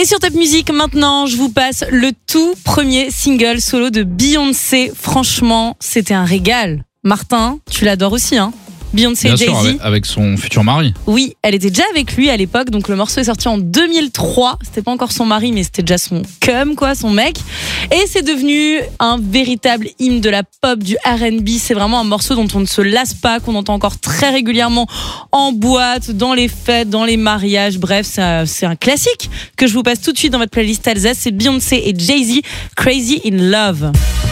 Et sur Top Music, maintenant, je vous passe le tout premier single solo de Beyoncé. Franchement, c'était un régal. Martin, tu l'adores aussi, hein? Beyoncé Bien et Jay-Z. sûr, avec son futur mari. Oui, elle était déjà avec lui à l'époque, donc le morceau est sorti en 2003. C'était pas encore son mari, mais c'était déjà son cum, quoi, son mec. Et c'est devenu un véritable hymne de la pop, du R&B. C'est vraiment un morceau dont on ne se lasse pas, qu'on entend encore très régulièrement en boîte, dans les fêtes, dans les mariages. Bref, c'est un classique que je vous passe tout de suite dans votre playlist Alsace. C'est Beyoncé et Jay-Z, Crazy in Love.